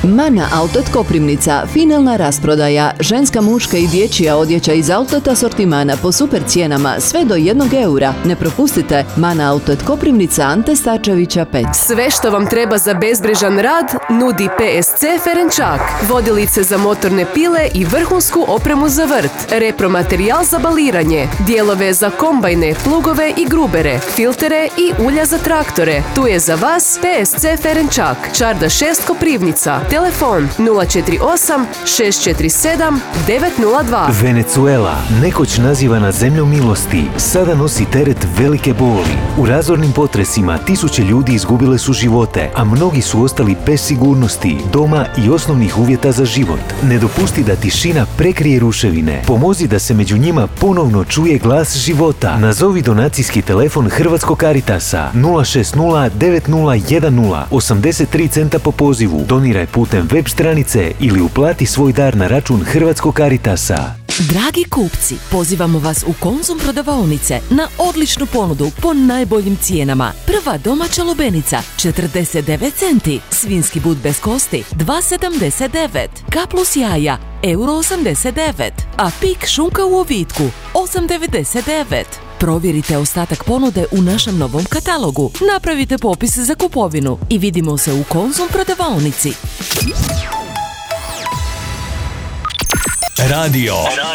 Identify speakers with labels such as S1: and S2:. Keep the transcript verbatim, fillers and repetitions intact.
S1: Mana Outlet Koprivnica, finalna rasprodaja, ženska, muška i dječja odjeća iz Outlet asortimana po super cijenama sve do jednog eura. Ne propustite, Mana Outlet Koprivnica, Ante Starčevića pet.
S2: Sve što vam treba za bezbrižan rad nudi P S C Ferenčak. Vodilice za motorne pile i vrhunsku opremu za vrt, repromaterijal za baliranje, dijelove za kombajne, plugove i grubere, filtere i ulja za traktore. Tu je za vas P S C Ferenčak, Čarda šest Koprivnica. Telefon nula četiri osam šest četiri sedam devet nula dva.
S3: Venezuela, nekoć nazivana zemljom milosti, sada nosi teret velike boli. U razornim potresima tisuće ljudi izgubile su živote, a mnogi su ostali bez sigurnosti, doma i osnovnih uvjeta za život. Ne dopusti da tišina prekrije ruševine. Pomozi da se među njima ponovno čuje glas života. Nazovi donacijski telefon Hrvatskog Caritasa nula šest nula devet nula jedan nula osamdeset tri centa po pozivu. Doniraj putem web stranice ili uplati svoj dar na račun Hrvatskog Caritasa.
S4: Dragi kupci, pozivamo vas u Konzum prodavaonice na odličnu ponudu po najboljim cijenama. Prva domaća lubenica četrdeset devet centi, svinski but bez kosti dva sedamdeset devet, K plus jaja euro osamdeset devet, a pik šunka u ovitku osam devedeset devet. Provjerite ostatak ponude u našem novom katalogu. Napravite popis za kupovinu i vidimo se u Konzum prodavaonici.
S5: Radio